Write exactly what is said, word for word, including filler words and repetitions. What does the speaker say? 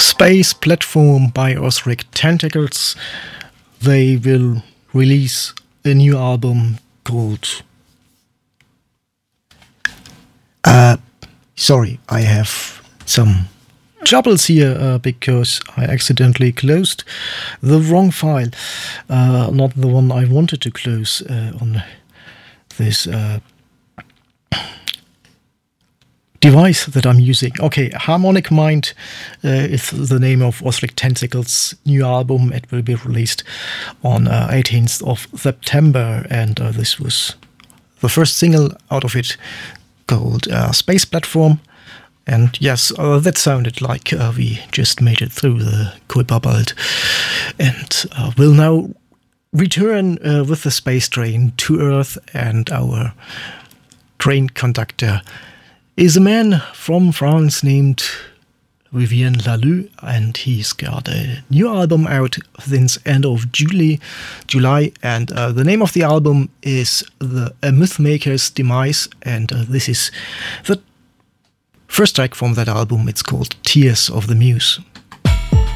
Space Platform by Ozric Tentacles. They will release a new album called... Uh, sorry, I have some troubles here uh, because I accidentally closed the wrong file. Uh, not the one I wanted to close uh, on this uh, device that I'm using. Okay, Harmonic Mind uh, is the name of Ozric Tentacles' new album. It will be released on uh, eighteenth of September, and uh, this was the first single out of it, called uh, Space Platform. And yes, uh, that sounded like uh, we just made it through the Kuiperbelt, and uh, will now return uh, with the space train to Earth, and our train conductor is a man from France named Vivian Lalue, and he's got a new album out since end of July, July, and uh, the name of the album is The A Mythmaker's Demise, and uh, this is the first track from that album. It's called Tears of the Muse.